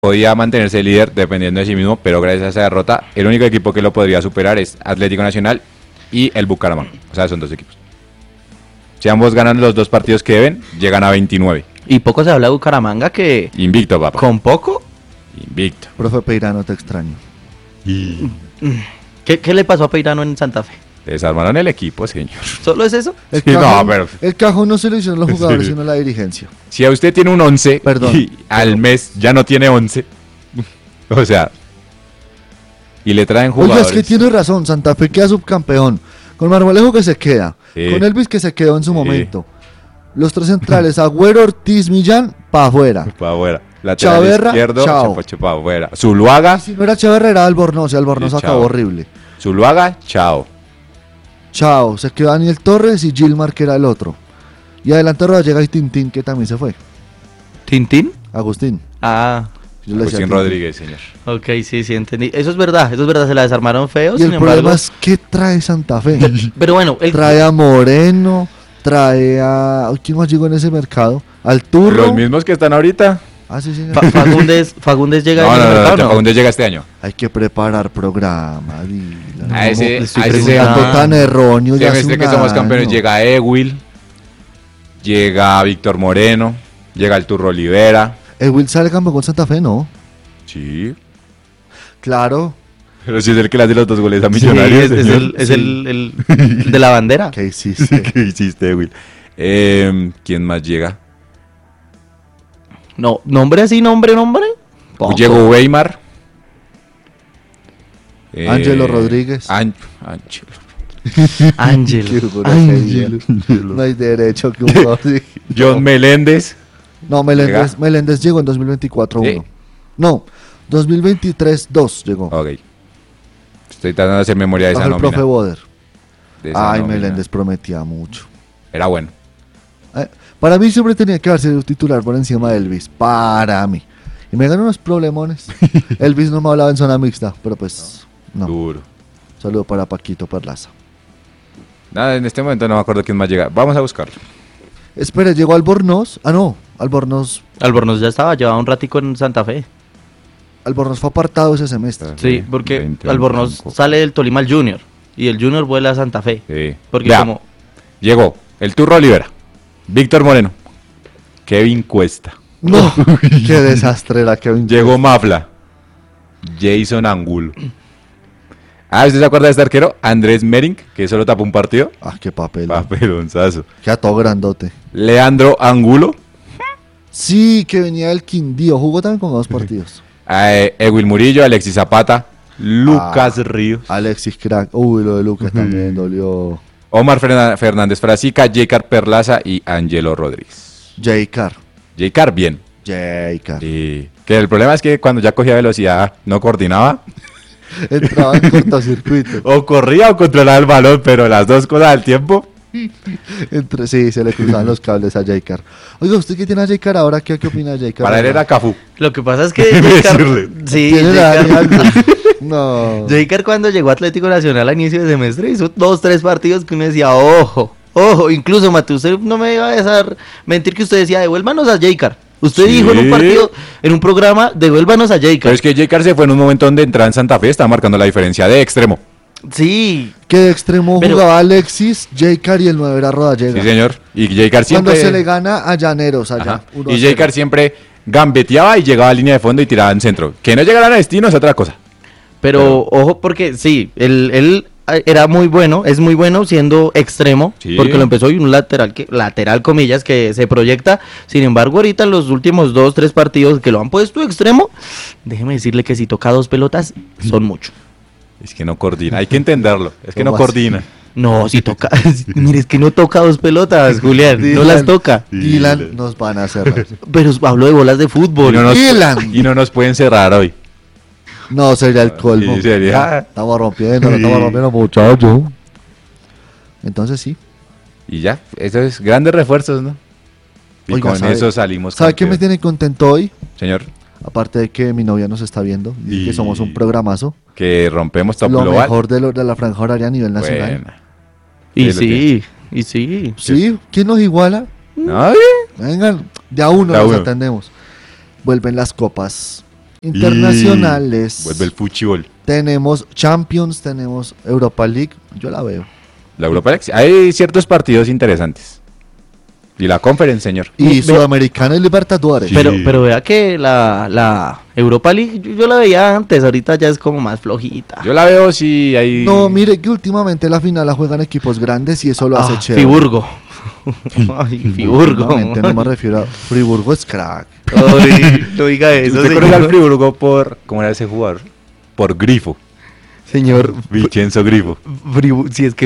podía mantenerse líder dependiendo de sí mismo, pero gracias a esa derrota, el único equipo que lo podría superar es Atlético Nacional y el Bucaramanga. O sea, son dos equipos. Si ambos ganan los dos partidos que deben, llegan a 29. Y poco se habla de Bucaramanga que... Invicto, papá. ¿Con poco? Invicto. Profe Peirano, te extraño. ¿Qué le pasó a Peirano en Santa Fe? Desarmaron el equipo, señor. ¿Solo es eso? El Sí, cajón, no, pero- el cajón no se lo hicieron los jugadores, Sí. sino la dirigencia. Si a usted tiene un 11 Perdón. y al mes ya no tiene 11, o sea, y le traen Oiga, jugadores. es que tiene razón, Santa Fe queda subcampeón. Con Marmolejo que se queda. Sí. Con Elvis que se quedó en su Sí. momento. Los tres centrales, Agüero, Ortiz, Millán, para afuera. Para afuera. Lateral Chaverra, izquierdo, chao. Chapoche para afuera. Zuluaga, Si no era Echeverri, era Albornoz, y Albornoz Sí, acabó chao. horrible. Zuluaga, chao. Chao, se quedó Daniel Torres y Gilmar, que era el otro. Y adelante ahora llega y Tintín, que también se fue. ¿Tintín? Agustín. Ah, Yo le decía Agustín Tintín. Rodríguez, señor. ok, sí, entendí. Eso es verdad, se la desarmaron feo, Y sin el embargo... problema es que trae Santa Fe. Pero bueno, Trae a Moreno, trae a... ¿Quién más llegó en ese mercado? Al Turro. Los mismos que están ahorita. Ah, sí, señor. Fagundes llega No, en el mercado, ¿no? Fagundes llega este año. Hay que preparar programa, Dylan. A ese, le estoy a ese preguntando. Tanto tan erróneo ya hace semestre que un somos campeones año. llega Ewil, llega Víctor Moreno, llega el Turro Olivera. Will sale campeón con Santa Fe, ¿no? Sí. Claro. Pero si es el que le hace los 2 goles a Sí, Millonarios. es señor. el de la bandera. ¿Qué hiciste? ¿Qué hiciste, Will? ¿Quién más llega? No, nombre así, nombre. Poco. Llegó Weimar. Ángelo Rodríguez. Ángelo. Qué grosería. No hay derecho que un jugador diga- John Meléndez. No, Meléndez llegó en 2024 Sí. 1. No, 2023 2 llegó. Ok. Estoy tratando de hacer memoria de esa Bajo el profe nómina. Boder. de esa Ay, nómina. Meléndez prometía mucho. Era bueno. Para mí siempre tenía que haber sido titular por encima de Elvis. Para mí. Y me ganó unos problemones. Elvis no me hablaba en zona mixta, pero pues no. Duro. Saludo para Paquito Perlaza. Nada, en este momento no me acuerdo quién más llega. Vamos a buscarlo. Espere, llegó Albornoz. Ah, no. Albornoz Albornoz ya estaba, llevaba un ratico en Santa Fe. fue apartado ese semestre. Sí, porque 20, Albornoz 25. sale del Tolima al Junior. Y el Junior vuela a Santa Fe. Sí. Porque Vea, como... llegó el Turro Olivera, Víctor Moreno, Kevin Cuesta, No, qué desastre era Kevin. llegó Mafla, Jason Angulo. ¿Usted se acuerda de este arquero? Andrés Merink, que solo tapó un partido. Ah, qué papel. Papelonzazo. Queda todo grandote. Leandro Angulo, Sí, que venía del Quindío. Jugó también con 2 partidos. Ewil Murillo, Alexis Zapata, Lucas Ríos, Alexis Crack. Uy, lo de Lucas también dolió. Omar Fernández Frasica, J.Car Perlaza y Angelo Rodríguez. J-Car. J.Car bien. J-Car. Sí. Que el problema es que cuando ya cogía velocidad no coordinaba. Entraba en cortocircuito. O corría o controlaba el balón, pero las dos cosas al tiempo. Sí, se le cruzaban los cables a J-Car. Oiga, ¿usted qué tiene a J-Car ahora? ¿Qué opina de J-Car? Para él era Cafú. Lo que pasa es que Decirle. sí, ¿Tiene la edad de J-Car- algo? No. J-Car cuando llegó a Atlético Nacional a inicio de semestre hizo 2-3 partidos que uno decía, ojo, incluso Mateo, usted no me iba a dejar mentir que usted decía, devuélvanos a J-Car. Usted Sí. dijo en un partido, en un programa, devuélvanos a Pero J-Car. es que J.Car se fue en un momento donde entraba en Santa Fe, estaba marcando la diferencia de extremo. Sí, Que de extremo Pero- jugaba Alexis, J-Car y el 9 era Rodallega. Sí, señor. Y J.Car Cuando siempre. se le gana a Llaneros allá. Ajá. 1-0. Y J.Car siempre gambeteaba y llegaba a línea de fondo y tiraba en centro. Que no llegaran a destino es otra cosa. pero ojo porque sí, él era muy bueno, es muy bueno siendo extremo, Sí. porque lo empezó y un lateral comillas que se proyecta. Sin embargo, ahorita en los últimos 2-3 partidos que lo han puesto extremo, déjeme decirle que si toca 2 pelotas son mucho. Es que no coordina. Hay que entenderlo. Es que no ¿Cómo así? coordina. No, si toca, mire, es que no toca 2 pelotas, Julián, no Dylan. las toca. Dylan nos van a cerrar. Pero hablo de bolas de Y fútbol. no, nos, Dylan. y no nos pueden cerrar hoy. No, sería el colmo. Sí, sería. Estamos rompiendo, Sí. estamos rompiendo, muchachos. Entonces sí. Y ya. Eso es grandes refuerzos, ¿no? Y Oiga, con ¿sabe- eso salimos. ¿Sabe qué me campeón. tiene contento hoy? Señor, Aparte de que mi novia nos está viendo y que Y- somos un programazo. que rompemos top Lo global. mejor de la franja horaria a nivel nacional. Buena. Y Sí, sí. Sí, ¿quién nos iguala? Nadie. Vengan, de a uno De a nos uno. atendemos. Vuelven las copas internacionales. Vuelve el fútbol. Tenemos Champions, tenemos Europa League. Yo la veo. La Europa League, hay ciertos partidos interesantes. Y la Conference, señor. Y Sudamericana y Libertadores. Sí. Pero vea que la Europa League yo la veía antes, ahorita ya es como más flojita. Yo la veo si hay... No, mire que últimamente la final la juegan equipos grandes y eso lo hace chévere. Friburgo. Ay, Friburgo. Últimamente no me refiero a Friburgo, es crack. Ay, no diga eso, ¿Usted conoce al señor. Friburgo por... ¿Cómo era ese jugador? Por Grifo. Señor, Vincenzo Grifo. Si es que